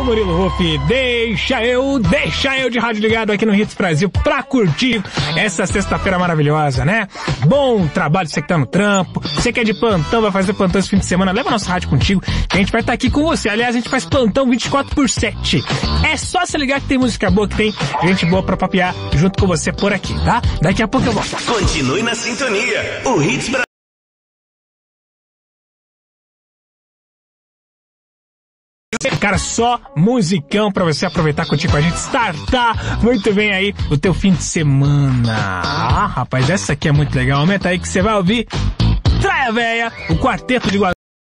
Murilo Huff, deixa eu de rádio ligado aqui no Hits Brasil pra curtir essa sexta-feira maravilhosa, né? Bom trabalho, você que tá no trampo, você que é de plantão, vai fazer plantão esse fim de semana, leva nosso rádio contigo, que a gente vai estar aqui com você. Aliás, a gente faz plantão 24/7. É só se ligar que tem música boa, que tem gente boa pra papear junto com você por aqui, tá? Daqui a pouco eu volto. Continue na sintonia. O Hits Brasil. Cara, só musicão pra você aproveitar, curtir com a gente, startar muito bem aí o teu fim de semana. Ah, rapaz, essa aqui é muito legal. Aumenta aí que você vai ouvir Traia Véia, o Quarteto de Guarulhos.